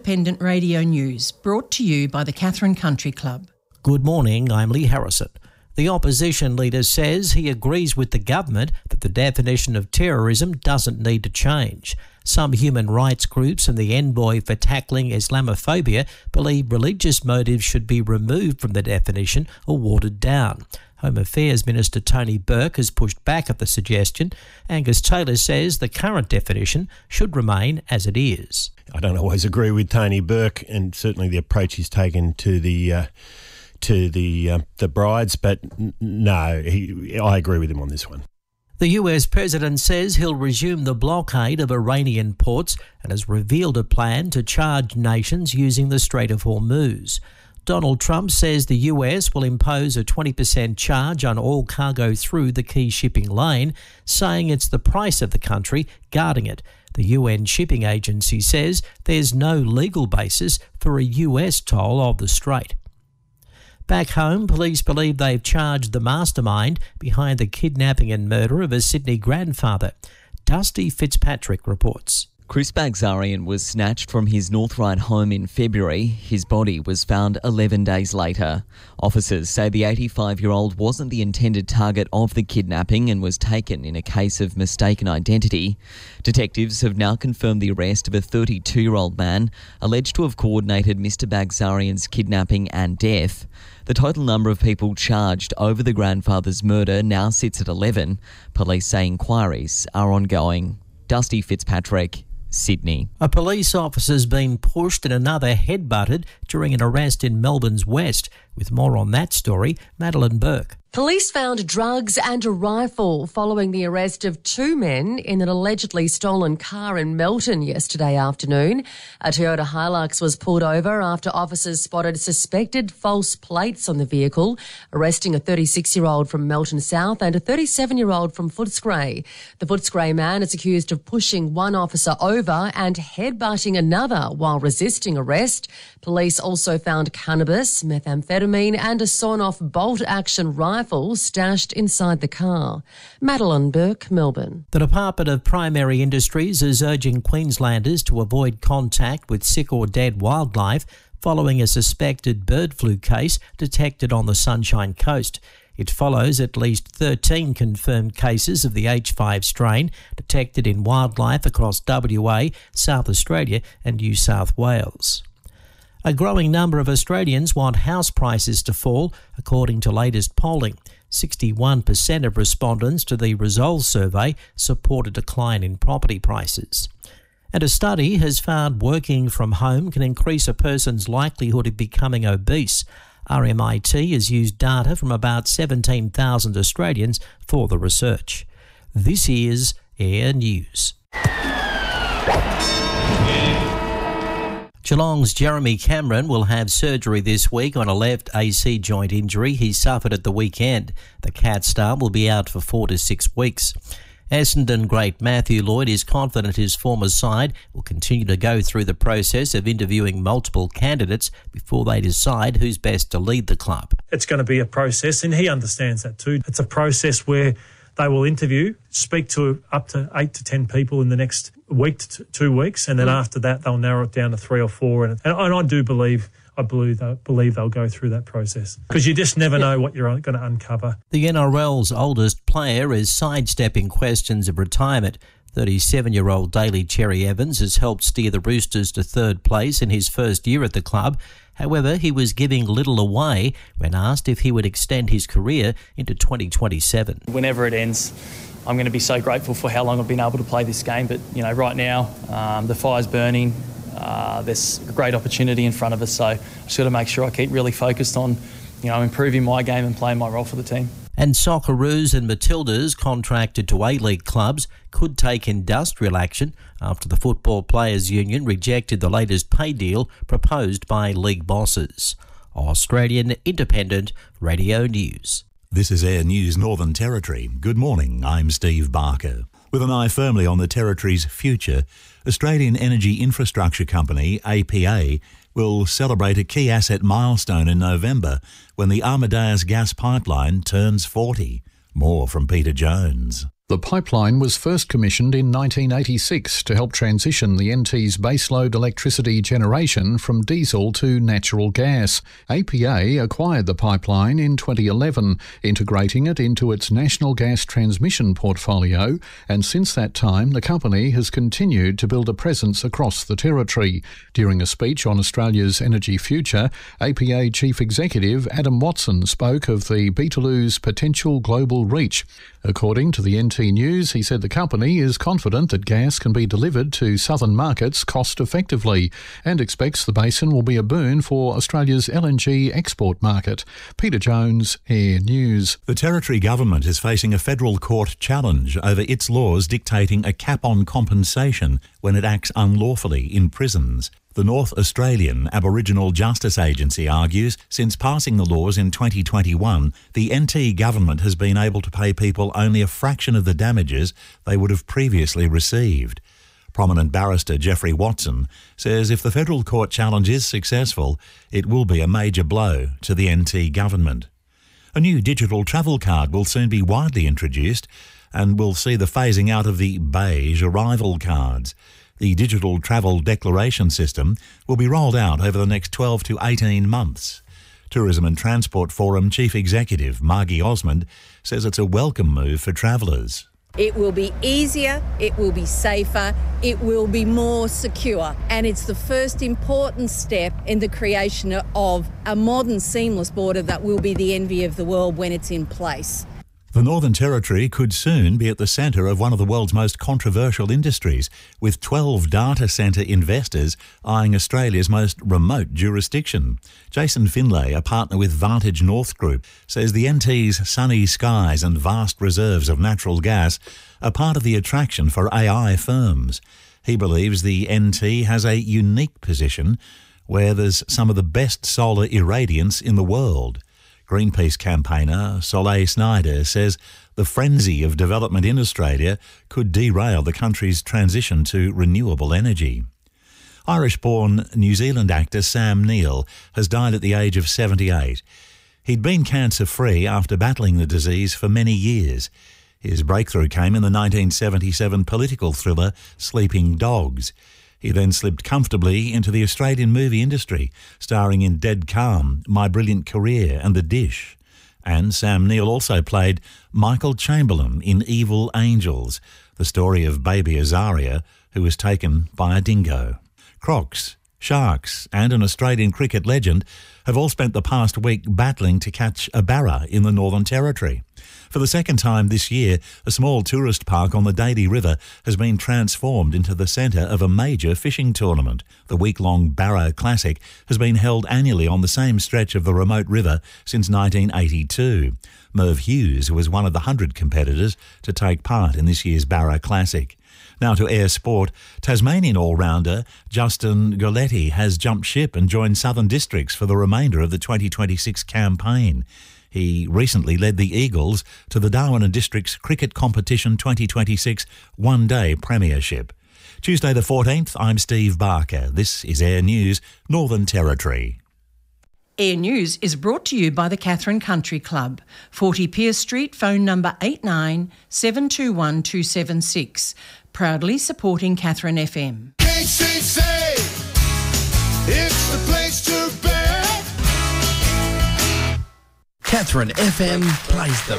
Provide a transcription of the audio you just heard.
Independent Radio News, brought to you by the Katherine Country Club. Good morning, I'm Lee Harrison. The opposition leader says he agrees with the government that the definition of terrorism doesn't need to change. Some human rights groups and the envoy for tackling Islamophobia believe religious motives should be removed from the definition or watered down. Home Affairs Minister Tony Burke has pushed back at the suggestion. Angus Taylor says the current definition should remain as it is. I don't always agree with Tony Burke, and certainly the approach he's taken to the brides, but no, I agree with him on this one. The US President says he'll resume the blockade of Iranian ports and has revealed a plan to charge nations using the Strait of Hormuz. Donald Trump says the US will impose a 20% charge on all cargo through the key shipping lane, saying it's the price of the country guarding it. The UN Shipping Agency says there's no legal basis for a US toll of the strait. Back home, police believe they've charged the mastermind behind the kidnapping and murder of a Sydney grandfather. Dusty Fitzpatrick reports. Chris Bagzarian was snatched from his North Ryde home in February. His body was found 11 days later. Officers say the 85-year-old wasn't the intended target of the kidnapping and was taken in a case of mistaken identity. Detectives have now confirmed the arrest of a 32-year-old man alleged to have coordinated Mr Bagzarian's kidnapping and death. The total number of people charged over the grandfather's murder now sits at 11. Police say inquiries are ongoing. Dusty Fitzpatrick, Sydney. A police officer's been pushed and another headbutted during an arrest in Melbourne's West. With more on that story, Madeline Burke. Police found drugs and a rifle following the arrest of two men in an allegedly stolen car in Melton yesterday afternoon. A Toyota Hilux was pulled over after officers spotted suspected false plates on the vehicle, arresting a 36-year-old from Melton South and a 37-year-old from Footscray. The Footscray man is accused of pushing one officer over and headbutting another while resisting arrest. Police also found cannabis, methamphetamine and a sawn-off bolt-action rifle stashed inside the car. Madeline Burke, Melbourne. The Department of Primary Industries is urging Queenslanders to avoid contact with sick or dead wildlife following a suspected bird flu case detected on the Sunshine Coast. It follows at least 13 confirmed cases of the H5 strain detected in wildlife across WA, South Australia and New South Wales. A growing number of Australians want house prices to fall, according to latest polling. 61% of respondents to the Resolve survey support a decline in property prices. And a study has found working from home can increase a person's likelihood of becoming obese. RMIT has used data from about 17,000 Australians for the research. This is Air News. Geelong's Jeremy Cameron will have surgery this week on a left AC joint injury he suffered at the weekend. The Cat star will be out for 4 to 6 weeks. Essendon great Matthew Lloyd is confident his former side will continue to go through the process of interviewing multiple candidates before they decide who's best to lead the club. It's going to be a process, and he understands that too. It's a process where they will interview, speak to up to 8 to 10 people in the next week to 2 weeks, and then after that they'll narrow it down to 3 or 4. And I do believe they'll go through that process, because you just never know what you're going to uncover. The NRL's oldest player is sidestepping questions of retirement. 37-year-old Daly Cherry Evans has helped steer the Roosters to third place in his first year at the club. However, he was giving little away when asked if he would extend his career into 2027. Whenever it ends, I'm going to be so grateful for how long I've been able to play this game. But, right now, the fire's burning. There's a great opportunity in front of us. So I just got to make sure I keep really focused on, improving my game and playing my role for the team. And Socceroos and Matildas contracted to A-League clubs could take industrial action after the Football Players Union rejected the latest pay deal proposed by league bosses. Australian Independent Radio News. This is Air News Northern Territory. Good morning, I'm Steve Barker. With an eye firmly on the Territory's future, Australian Energy Infrastructure Company, APA, will celebrate a key asset milestone in November when the Amadeus gas pipeline turns 40. More from Peter Jones. The pipeline was first commissioned in 1986 to help transition the NT's baseload electricity generation from diesel to natural gas. APA acquired the pipeline in 2011, integrating it into its national gas transmission portfolio, and since that time the company has continued to build a presence across the territory. During a speech on Australia's energy future, APA Chief Executive Adam Watson spoke of the Beetaloo's potential global reach. According to the NT News, he said the company is confident that gas can be delivered to southern markets cost-effectively and expects the basin will be a boon for Australia's LNG export market. Peter Jones, Air News. The Territory Government is facing a federal court challenge over its laws dictating a cap on compensation when it acts unlawfully in prisons. The North Australian Aboriginal Justice Agency argues since passing the laws in 2021, the NT government has been able to pay people only a fraction of the damages they would have previously received. Prominent barrister Geoffrey Watson says if the federal court challenge is successful, it will be a major blow to the NT government. A new digital travel card will soon be widely introduced and will see the phasing out of the beige arrival cards. The digital travel declaration system will be rolled out over the next 12 to 18 months. Tourism and Transport Forum Chief Executive Margie Osmond says it's a welcome move for travellers. It will be easier, it will be safer, it will be more secure, and it's the first important step in the creation of a modern seamless border that will be the envy of the world when it's in place. The Northern Territory could soon be at the centre of one of the world's most controversial industries, with 12 data centre investors eyeing Australia's most remote jurisdiction. Jason Finlay, a partner with Vantage North Group, says the NT's sunny skies and vast reserves of natural gas are part of the attraction for AI firms. He believes the NT has a unique position where there's some of the best solar irradiance in the world. Greenpeace campaigner Soleil Snyder says the frenzy of development in Australia could derail the country's transition to renewable energy. Irish-born New Zealand actor Sam Neill has died at the age of 78. He'd been cancer-free after battling the disease for many years. His breakthrough came in the 1977 political thriller Sleeping Dogs. He then slipped comfortably into the Australian movie industry, starring in Dead Calm, My Brilliant Career and The Dish. And Sam Neill also played Michael Chamberlain in Evil Angels, the story of baby Azaria, who was taken by a dingo. Crocs, Sharks and an Australian cricket legend have all spent the past week battling to catch a barra in the Northern Territory. For the second time this year, a small tourist park on the Daly River has been transformed into the centre of a major fishing tournament. The week-long Barra Classic has been held annually on the same stretch of the remote river since 1982. Merv Hughes was one of the 100 competitors to take part in this year's Barra Classic. Now to Air Sport. Tasmanian all-rounder Justin Goletti has jumped ship and joined Southern Districts for the remainder of the 2026 campaign. He recently led the Eagles to the Darwin and Districts Cricket Competition 2026 one-day premiership. Tuesday the 14th, I'm Steve Barker. This is Air News, Northern Territory. Air News is brought to you by the Katherine Country Club, 40 Pierce Street, phone number 89 721 276. Proudly supporting Katherine FM. KCC, it's the place to be. Katherine FM plays the